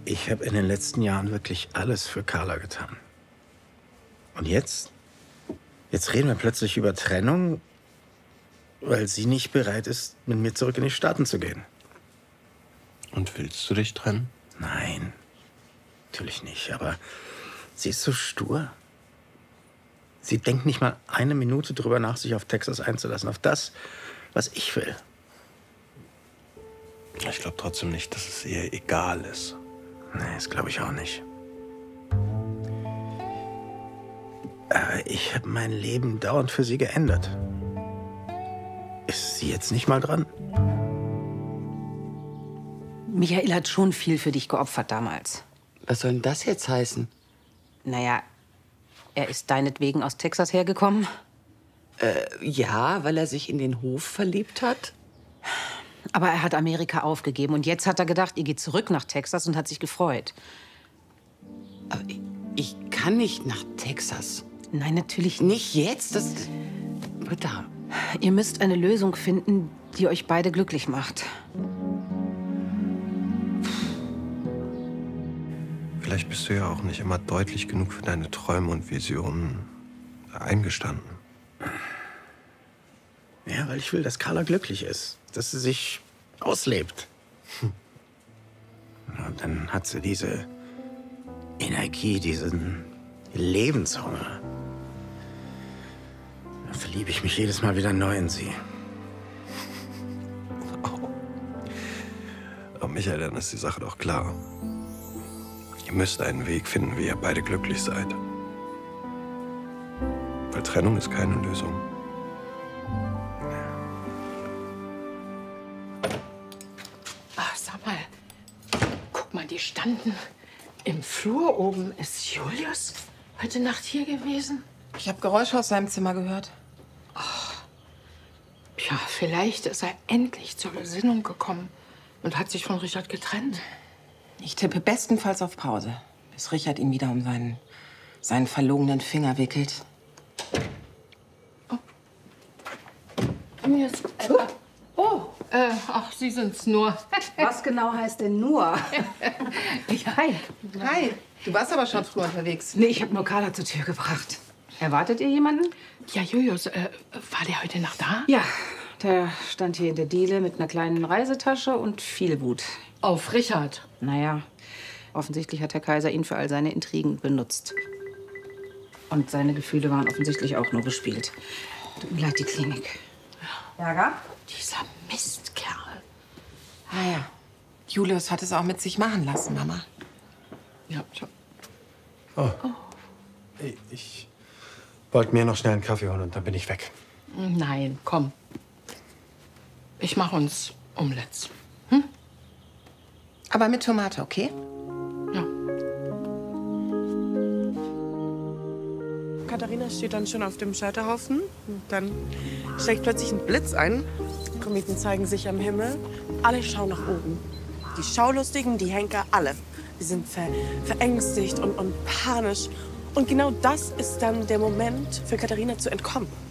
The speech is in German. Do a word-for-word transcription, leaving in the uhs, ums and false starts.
Ich habe in den letzten Jahren wirklich alles für Carla getan. Und jetzt? Jetzt reden wir plötzlich über Trennung, weil sie nicht bereit ist, mit mir zurück in die Staaten zu gehen. Und willst du dich trennen? Nein, natürlich nicht. Aber sie ist so stur. Sie denkt nicht mal eine Minute drüber nach, sich auf Texas einzulassen. Auf das, was ich will. Ich glaube trotzdem nicht, dass es ihr egal ist. Nee, das glaube ich auch nicht. Aber ich habe mein Leben dauernd für sie geändert. Ist sie jetzt nicht mal dran? Michael hat schon viel für dich geopfert damals. Was soll denn das jetzt heißen? Naja, er ist deinetwegen aus Texas hergekommen. Äh, ja, weil er sich in den Hof verliebt hat. Aber er hat Amerika aufgegeben und jetzt hat er gedacht, ihr geht zurück nach Texas und hat sich gefreut. Aber ich, ich kann nicht nach Texas. Nein, natürlich nicht. Nicht jetzt? Das. Britta. Ihr müsst eine Lösung finden, die euch beide glücklich macht. Vielleicht bist du ja auch nicht immer deutlich genug für deine Träume und Visionen eingestanden. Ja, weil ich will, dass Carla glücklich ist. Dass sie sich auslebt. Hm. Und dann hat sie diese Energie, diesen Lebenshunger. Da verliebe ich mich jedes Mal wieder neu in sie. Oh. Aber Michael, dann ist die Sache doch klar. Ihr müsst einen Weg finden, wie ihr beide glücklich seid. Weil Trennung ist keine Lösung. Ach, sag mal. Guck mal, die standen im Flur oben. Ist Julius heute Nacht hier gewesen? Ich habe Geräusche aus seinem Zimmer gehört. Ach, ja, vielleicht ist er endlich zur Besinnung gekommen und hat sich von Richard getrennt. Ich tippe bestenfalls auf Pause, bis Richard ihn wieder um seinen, seinen verlogenen Finger wickelt. Oh. Mir ist, äh, oh, äh, ach, Sie sind's nur. Was genau heißt denn nur? Hi. Hi, du warst aber schon früh unterwegs. Nee, ich habe nur Carla zur Tür gebracht. Erwartet ihr jemanden? Ja, Julius, äh, war der heute Nacht da? Ja, der stand hier in der Diele mit einer kleinen Reisetasche und viel Wut. Auf Richard? Naja, offensichtlich hat Herr Kaiser ihn für all seine Intrigen benutzt. Und seine Gefühle waren offensichtlich auch nur gespielt. Tut mir leid, die Klinik. Ärger? Dieser Mistkerl. Naja, Julius hat es auch mit sich machen lassen, Mama. Ja, schon. Oh. Hey, ich wollte mir noch schnell einen Kaffee holen und dann bin ich weg. Nein, komm. Ich mach uns Omelettes. Aber mit Tomate, okay? Ja. Katharina steht dann schon auf dem Scheiterhaufen. Und dann schlägt plötzlich ein Blitz ein. Kometen zeigen sich am Himmel. Alle schauen nach oben. Die Schaulustigen, die Henker, alle. Die sind ver verängstigt und, und panisch. Und genau das ist dann der Moment für Katharina zu entkommen.